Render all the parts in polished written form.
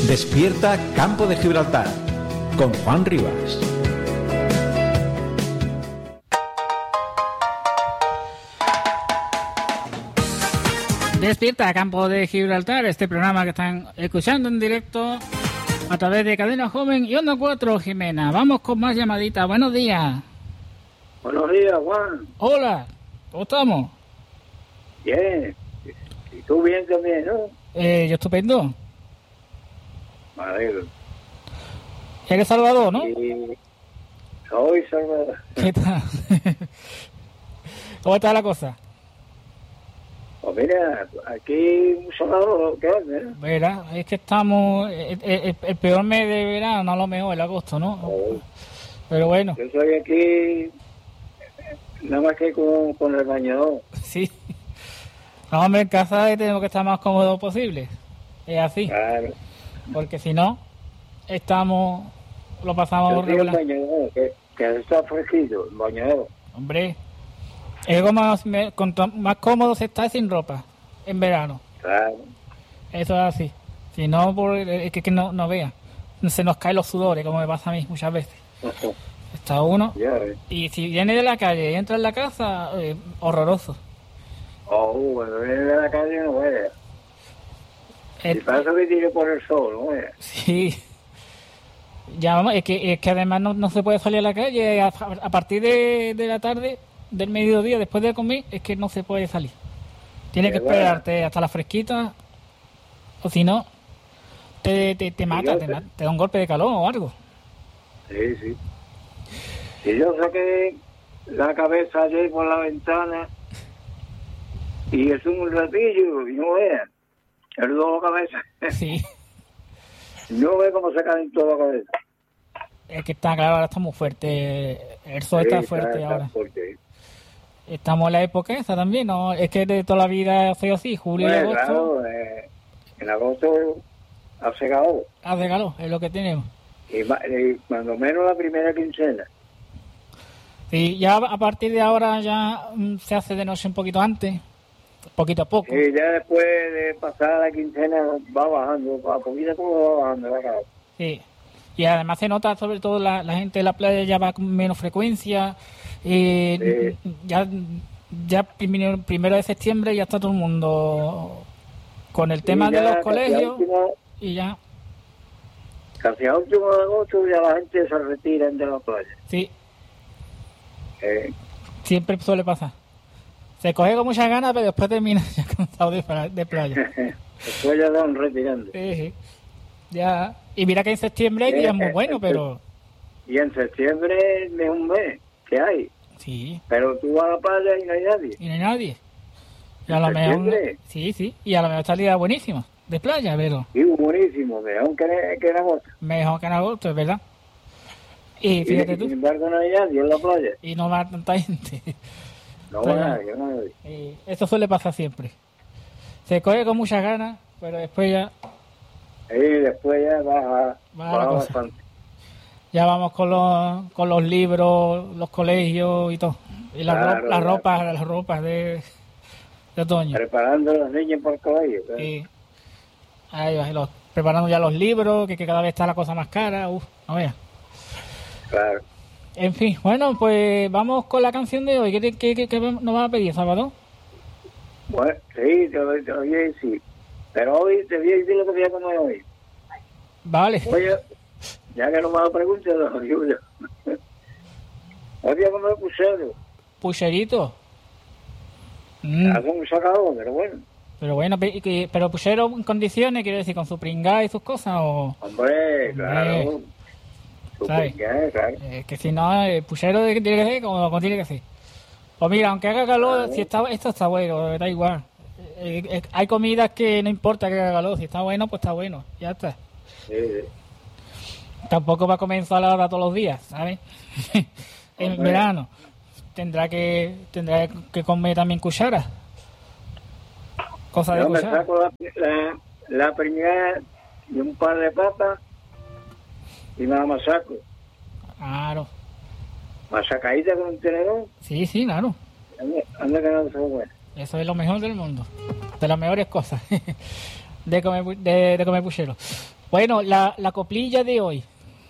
Despierta Campo de Gibraltar con Juan Rivas. Despierta Campo de Gibraltar, este programa que están escuchando en directo a través de Cadena Joven y Onda 4, Jimena. Vamos con más llamaditas. Buenos días. Buenos días, Juan. Hola, ¿cómo estamos? Bien. Y tú bien también, ¿no? Yo estupendo. Me alegro. Eres Salvador, ¿no? Sí. Soy Salvador. ¿Qué tal? ¿Cómo está la cosa? Pues mira, aquí un Salvador, ¿qué es? Verá, es que estamos... El peor mes de verano, no a lo mejor, el agosto, ¿no? Oh. Pero bueno. Yo soy aquí nada más que con el bañador. Sí. No, hombre, en casa tenemos que estar más cómodos posible. Es así. Claro. Porque si no, lo pasamos Yo regular. el bañador, que está fresquito, el bañador. Hombre, es como cuanto más cómodo se está sin ropa en verano. Claro. Eso es así. Si no, es que no vea. Se nos caen los sudores, como me pasa a mí muchas veces. Está uno. Ya ves. Y si viene de la calle y entra en la casa, horroroso. Oh, cuando viene de la calle no vea. Y pasa que tire por el sol, ¿no? Sí. Ya vamos, es que además no se puede salir a la calle a partir de la tarde, del mediodía, después de comer, es que no se puede salir. Tienes que esperarte hasta la fresquita, o si no, te mata, te da un golpe de calor o algo. Sí, sí. Y yo saqué la cabeza ayer por la ventana y es un ratillo y no vean. El dolor de cabeza. Sí. No ve cómo se calentó la cabeza. Es que está claro, ahora está muy fuerte. El sol está fuerte ahora. Está fuerte. Estamos en la época esa también, ¿no? Es que de toda la vida soy así, julio y agosto. Claro, en agosto hace calor. Hace calor, es lo que tenemos. Y cuando menos la primera quincena. Sí, ya a partir de ahora ya se hace de noche un poquito antes, poquito a poco. Y ya después de pasar la quincena va bajando, a poquito a poco va bajando la cara. Sí, y además se nota sobre todo la gente de la playa ya va con menos frecuencia. Ya primero de septiembre ya está todo el mundo con el tema de los colegios y ya. Casi a último de agosto ya la gente se retira de la playa. Sí. Siempre suele pasar. Se coge con muchas ganas, pero después termina ya cansado de playa. Después ya van retirando. Sí. Ya. Y mira que en septiembre hay días muy buenos, pero... Y en septiembre es un mes que hay. Sí. Pero tú vas a la playa y no hay nadie. Y no hay nadie. Y a lo mejor... Sí. Y a lo mejor está el día buenísimo de playa, pero... Sí, buenísimo. Mejor que en agosto. Mejor que en agosto, es verdad. Y fíjate tú. Sin embargo no hay nadie en la playa. Y no va tanta gente. No va nadie. Y eso suele pasar siempre. Se coge con muchas ganas, pero después ya... Y después ya baja bastante. Ya vamos con los libros, los colegios y todo. Y las ropas de otoño. Preparando a los niños para el colegio. ¿Claro? Sí. Ahí va, preparando ya los libros, que cada vez está la cosa más cara. No veas. Claro. En fin, bueno, pues vamos con la canción de hoy. ¿Qué nos vas a pedir, Salvador? Bueno, sí, te voy a decir. Pero hoy te voy a decir lo que voy a comer hoy. Vale. Oye, ya que no me lo preguntes, lo digo yo. Hoy voy a comer puchero. ¿Pucherito? Hago un sacado, pero bueno. Pero bueno, pero puchero en condiciones, quiero decir, con su pringá y sus cosas, ¿o...? Hombre, claro. ¿Sabes? Claro. Que si no, el puchero tiene que ser como tiene que ser. Pues mira, aunque haga calor, si esto está bueno, da igual. Hay comidas que no importa que haga calor, si está bueno, pues está bueno, ya está. Sí. Tampoco va a comer ensalada todos los días, ¿sabes? En verano tendrá que comer también cuchara. Cosa de yo cuchara. Me saco la primera y un par de papas y me la masaco. Claro. Masacadita con un tenedor. Sí, claro. Anda que no se buena. Eso es lo mejor del mundo. De las mejores cosas de comer puchero. Bueno, la coplilla de hoy.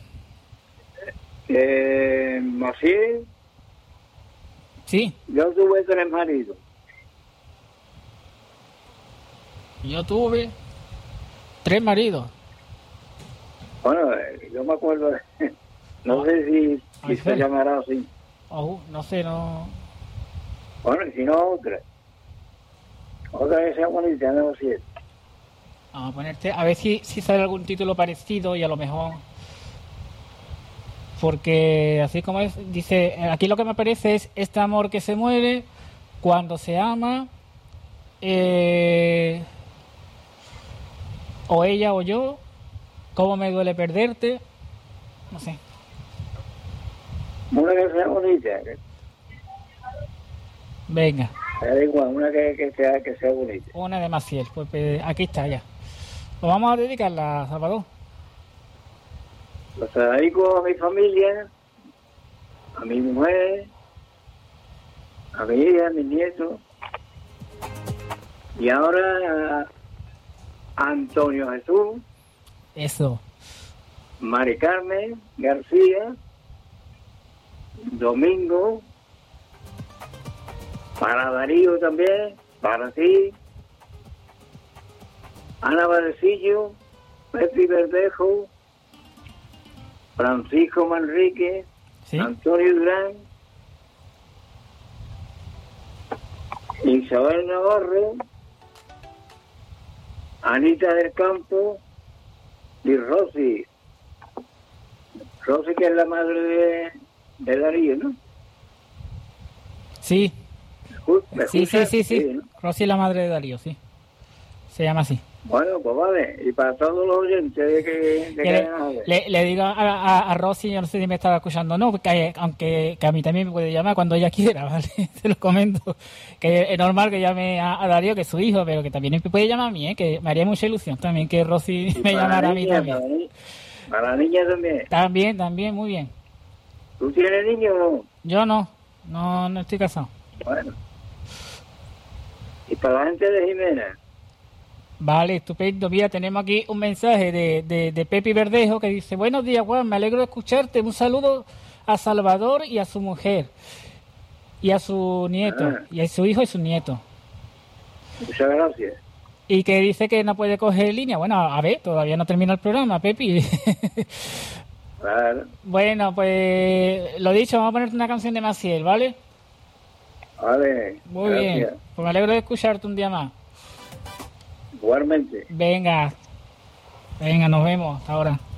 Maciel, Sí, yo tuve 3 maridos. yo tuve 3 maridos. Bueno, yo me acuerdo, no sé si Ay, se sí. llamará así. No sé, no. Bueno, y si no, otra. Otra que sea bonita, no sé. Vamos a ponerte, a ver si sale algún título parecido y a lo mejor. Porque así como es, dice, aquí lo que me aparece es este amor que se muere cuando se ama, o ella o yo, cómo me duele perderte, no sé. Una que sea bonita, Venga, da igual, una que sea bonita. una de Maciel, pues aquí está ya. Pues vamos a dedicarla a Salvador. Los dedico a mi familia, a mi mujer, a mi hija, a mis nietos. Y ahora a Antonio Jesús, Eso. Mari Carmen García, Domingo, para Darío también, para ti, Ana Valecillo, Pepe Verdejo, Francisco Manrique, ¿Sí? Antonio Durán, Isabel Navarro, Anita del Campo y Rosy. Rosy, que es la madre de Darío, ¿no? Sí, ¿Me sí, escuchas? sí. ¿no? Rosy es la madre de Darío, sí. Se llama así. Bueno, pues vale. Y para todos los oyentes de Que que le digo a Rosy, yo no sé si me estaba escuchando o no, aunque que a mí también me puede llamar cuando ella quiera, ¿vale? Se lo comento. Que es normal que llame a Darío, que es su hijo, pero que también me puede llamar a mí, que me haría mucha ilusión también que Rosy y me llamara a mí también. Para la niña también. También, muy bien. ¿Tú tienes niños o no? Yo no estoy casado. Bueno. Y para la gente de Jimena. Vale, estupendo. Mira, tenemos aquí un mensaje de Pepe Verdejo que dice: buenos días, Juan, me alegro de escucharte. Un saludo a Salvador y a su mujer. Y a su nieto. Y a su hijo y su nieto. Muchas gracias. Y que dice que no puede coger línea. Bueno, a ver, todavía no termina el programa, Pepe. Claro. Bueno, pues lo dicho, vamos a ponerte una canción de Maciel, ¿vale? Vale. Muy gracias. bien. Pues me alegro de escucharte un día más. Igualmente. Venga, nos vemos. Hasta ahora.